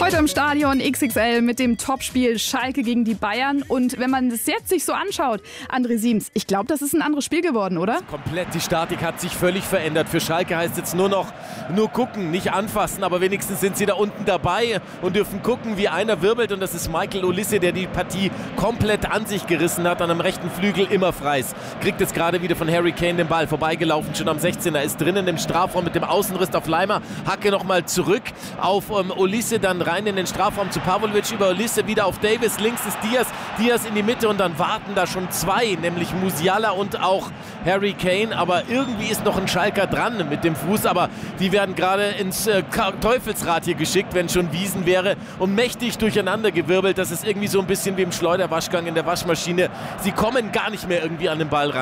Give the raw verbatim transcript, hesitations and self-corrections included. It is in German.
Heute im Stadion X X L mit dem Topspiel Schalke gegen die Bayern. Und wenn man das jetzt sich so anschaut, André Siems, ich glaube, das ist ein anderes Spiel geworden, oder? Komplett, die Statik hat sich völlig verändert. Für Schalke heißt jetzt nur noch, nur gucken, nicht anfassen, aber wenigstens sind sie da unten dabei und dürfen gucken, wie einer wirbelt. Und das ist Michael Olise, der die Partie komplett an sich gerissen hat, an einem rechten Flügel, immer freis. Kriegt jetzt gerade wieder von Harry Kane den Ball, vorbeigelaufen, schon am sechzehner, ist drinnen im Strafraum mit dem Außenriss auf Leimer. Hacke nochmal zurück auf ähm, Olise, dann rein in den Strafraum zu Pavlovic, über Olise wieder auf Davis, links ist Diaz, Diaz in die Mitte und dann warten da schon zwei, nämlich Musiala und auch Harry Kane, aber irgendwie ist noch ein Schalker dran mit dem Fuß, aber die werden gerade ins äh, Teufelsrad hier geschickt, wenn schon Wiesen wäre, und mächtig durcheinandergewirbelt. Das ist irgendwie so ein bisschen wie im Schleuderwaschgang in der Waschmaschine. Sie kommen gar nicht mehr irgendwie an den Ball ran.